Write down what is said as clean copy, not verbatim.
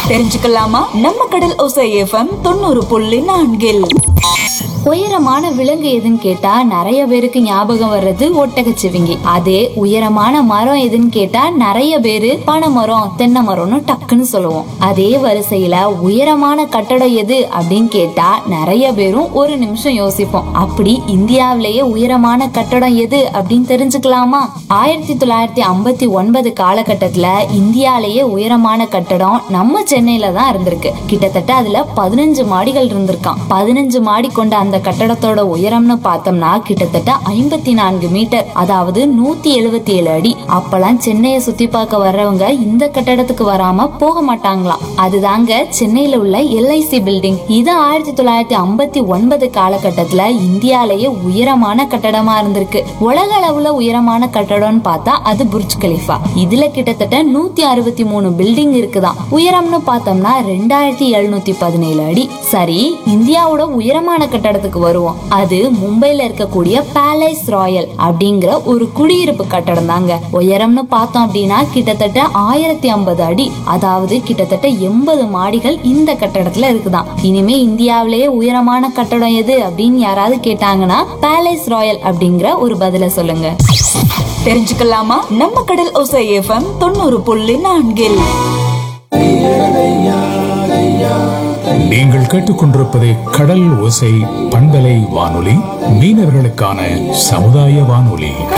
தெரிஞ்சுக்கலாமா? நம்ம கடல் ஓசை எஃப்எம் 90.4. உயரமான விலங்கு எதுன்னு கேட்டா நிறைய பேருக்கு ஞாபகம் வர்றது ஒட்டகச்சிவிங்கி. அதே உயரமான மரம் எதுன்னு கேட்டா நிறைய பேரு பனைமரம், தென்னை மரம்னு டக்குன்னு சொல்லுவோம். அதே வரிசையில உயரமான கட்டடம் எது அப்படின்னு கேட்டா நிறைய பேரும் ஒரு நிமிஷம் யோசிப்போம். அப்படி இந்தியாவிலேயே உயரமான கட்டடம் எது அப்படின்னு தெரிஞ்சுக்கலாமா? 1959 காலகட்டத்துல இந்தியாலேயே உயரமான கட்டடம் நம்ம சென்னையில தான் இருந்திருக்கு. கிட்டத்தட்ட அதுல 15 மாடிகள் இருந்திருக்கான். 15 மாடி கொண்ட அந்த கட்டடத்தோட உயரம்னு பார்த்தோம்னா கிட்டத்தட்ட 54 மீட்டர், அதாவது 177 அடி. அப்பெல்லாம் சென்னையை சுத்தி பார்க்க வர்றவங்க இந்த கட்டடத்துக்கு வராம போக மாட்டாங்களாம். அதுதாங்க சென்னையில உள்ள LIC பில்டிங். இது 1959 காலகட்டத்துல இந்தியாலேயே உயரமான கட்டடமா இருந்திருக்கு. உலக அளவுல உயரமான கட்டடம்னு பார்த்தா அது புர்ஜ் கலிஃபா. இதுல கிட்டத்தட்ட 163 பில்டிங் இருக்குதாம். உயரம்னு பார்த்தோம்னா 2717 அடி. சரி, இந்தியாவோட உயரமான கட்டடத்துக்கு வருவோம். அது மும்பைல இருக்கக்கூடிய பேலஸ் ராயல் அப்படிங்கிற ஒரு குடியிருப்பு கட்டடம் தாங்க. உயரம்னு பார்த்தோம் அப்படின்னா கிட்டத்தட்ட 1050 அடி, அதாவது கிட்டத்தட்ட 80 மாடிகள் இந்த கட்டடத்துல இருக்குதாம். இனிமே இந்தியாவிலேயே உயரமான கட்டடம் எது அப்படின்னு யாராவது கேட்டாங்கன்னா பேலஸ் ராயல் அப்படிங்கிற ஒரு பதில சொல்லுங்க. தெரிஞ்சுக்கலாமா? நம்ம கடல் ஓசை எஃப்எம் 90.4. நீங்கள் கேட்டுக்கொண்டிருப்பது கடல் ஓசை பண்பலை வானொலி, மீனவர்களுக்கான சமுதாய வானொலி.